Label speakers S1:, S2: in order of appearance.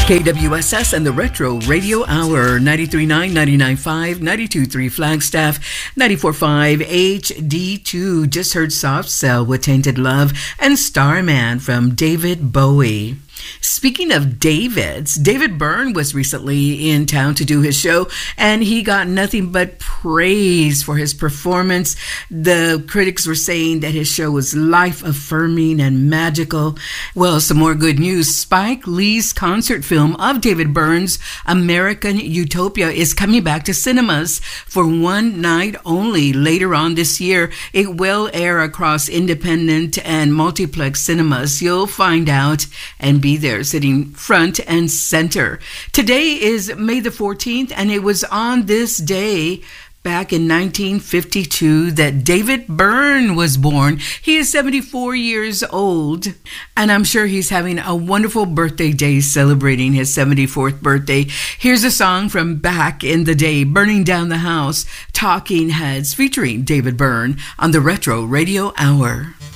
S1: KWSS and the Retro Radio Hour, 93.9, 99.5, 92.3 Flagstaff, 94.5 HD2. Just heard Soft Cell with Tainted Love and Starman from David Bowie. Speaking of Davids, David Byrne was recently in town to do his show, and he got nothing but praise for his performance. The critics were saying that his show was life-affirming and magical. Well, some more good news. Spike Lee's concert film of David Byrne's American Utopia is coming back to cinemas for one night only later on this year. It will air across independent and multiplex cinemas. You'll find out and be there sitting front and center. Today is May the 14th, and it was on this day back in 1952 that David Byrne was born. He is 74 years old, and I'm sure he's having a wonderful birthday day celebrating his 74th birthday. Here's a song from back in the day, Burning Down the House, Talking Heads, featuring David Byrne on the Retro Radio Hour.